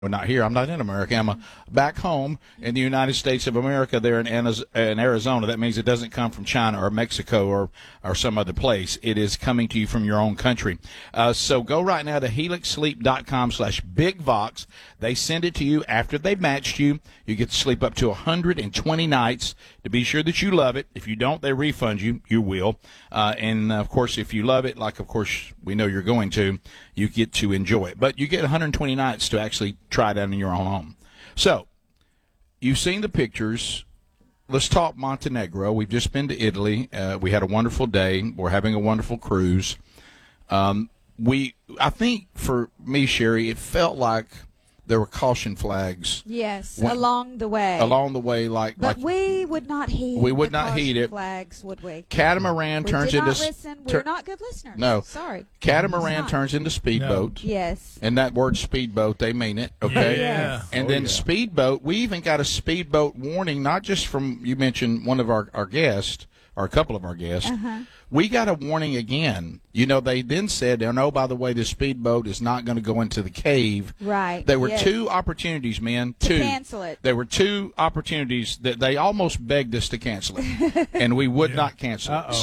well, not here. I'm not in America. I'm back home in the United States of America there in Arizona. That means it doesn't come from China or Mexico or some other place. It is coming to you from your own country. So go right now to helixsleep.com/BigVox. They send it to you after they've matched you. You get to sleep up to 120 nights to be sure that you love it. If you don't, they refund you. You will. And, of course, if you love it, like, of course, we know you're going to, you get to enjoy it. But you get 120 nights to actually try it out in your own home. So, you've seen the pictures. Let's talk Montenegro. We've just been to Italy. We had a wonderful day. We're having a wonderful cruise. I think for me, Sherry, it felt like there were caution flags. Yes, along the way. Along the way, but we would not heed. We would not heed it. Flags, would we? Catamaran turns into. Listen. We're not good listeners. No, sorry. Catamaran turns into speedboat. No. Yes. And that word speedboat, they mean it. Okay. Yes. And then speedboat. We even got a speedboat warning, not just from you mentioned one of our guests or a couple of our guests. We got a warning again. You know, they then said, oh, no, by the way, the speedboat is not going to go into the cave. Right. There were two opportunities, men. To cancel it. There were two opportunities that they almost begged us to cancel it, and we would not cancel it.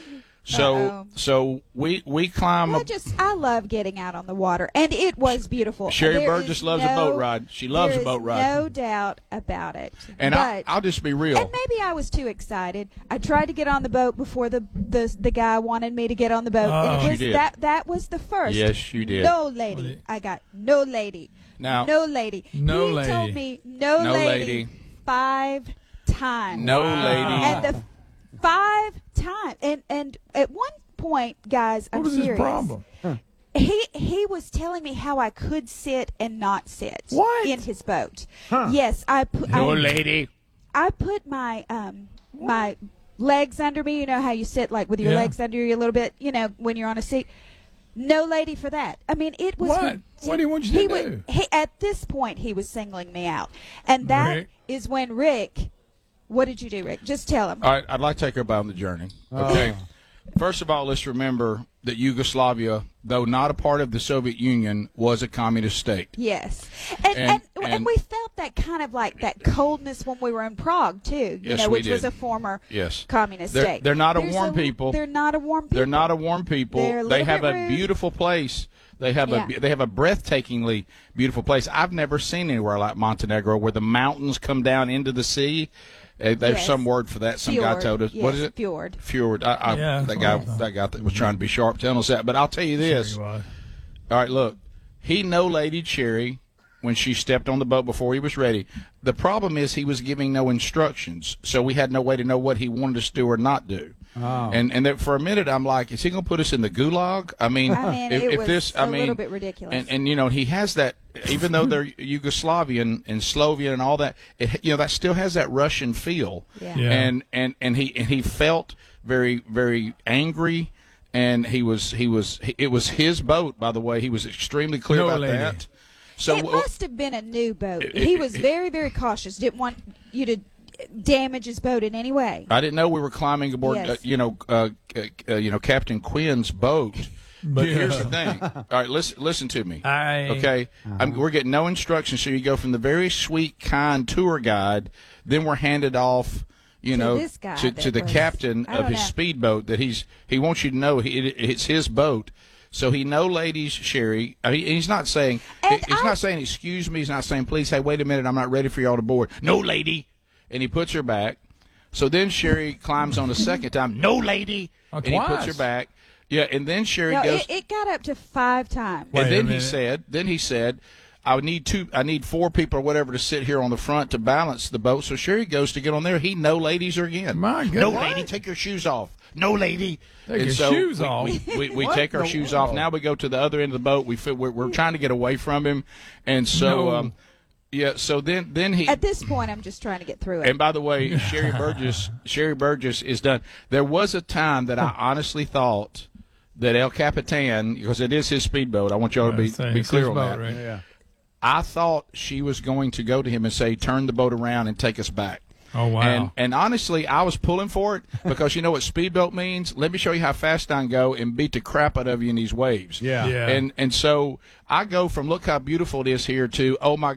So we climb. I love getting out on the water, and it was beautiful. Sherry Burgess loves a boat ride. She loves a boat ride. No doubt about it. And I'll just be real. And maybe I was too excited. I tried to get on the boat before the guy wanted me to get on the boat. And it was that was the first. Yes, you did. No lady. I got no lady. Now, no lady. No he lady. told me no lady 5 times. No lady. And the 5 times. And at one point, guys, I'm serious. What was his problem? He was telling me how I could sit and not sit in his boat. Yes, lady. I put my my legs under me. You know how you sit like with your legs under you a little bit. You know when you're on a seat. No lady for that. I mean, it was. What do you want you to do? At this point, he was singling me out, and that is when Rick. What did you do, Rick? Just tell him. All right, I'd like to take her on the journey. Okay. First of all, let's remember that Yugoslavia, though not a part of the Soviet Union, was a communist state. Yes. And we felt that kind of like that coldness when we were in Prague, too, which was a former communist state. They're not a warm people. They're not a warm people. They're not a warm people. They have a beautiful place. They have a breathtakingly beautiful place. I've never seen anywhere like Montenegro where the mountains come down into the sea. There's some word for that. Some guy told us. Yes, what is it? Fjord. Fjord. That guy that was trying to be sharp telling us that. But I'll tell you this. Sure All right, look. He no-ladied Sherry when she stepped on the boat before he was ready. The problem is he was giving no instructions, so we had no way to know what he wanted us to do or not do. Oh. And then for a minute, I'm like, is he going to put us in the gulag? I mean, it was a little bit ridiculous. And you know, he has that, even though they're Yugoslavian and Slovian and all that, that still has that Russian feel. Yeah. And he felt very, very angry. And it was his boat, by the way. He was extremely clear about that. So it must have been a new boat. He was very, very cautious. Didn't want you to damage his boat in any way. I didn't know we were climbing aboard, Captain Quinn's boat. But here's the thing. All right, listen to me. Okay, we're getting no instructions. So you go from the very sweet, kind tour guide, then we're handed off. To the captain of his speedboat that he wants you to know it's his boat. So he no ladies, Sherry. He's not saying not saying excuse me. He's not saying please. Hey, wait a minute. I'm not ready for y'all to board. No lady, and he puts her back. So then Sherry climbs on the second time. No lady, and he puts her back. Yeah, and then Sherry goes. It got up to 5 times. And then he said. I need 4 people or whatever to sit here on the front to balance the boat. So Sherry goes to get on there. He no ladies her again. My God. No lady, take your shoes off. No lady. Take your shoes off. We take our shoes off. Now we go to the other end of the boat. We're trying to get away from him, and so So then he. At this point, I'm just trying to get through it. And by the way, Sherry Burgess is done. There was a time that I honestly thought that El Capitan, because it is his speedboat. I want y'all to be clear on that. Right? Yeah. I thought she was going to go to him and say, turn the boat around and take us back. Oh, wow. And honestly, I was pulling for it because you know what speedboat means? Let me show you how fast I can go and beat the crap out of you in these waves. Yeah. And so I go from look how beautiful it is here to, oh, my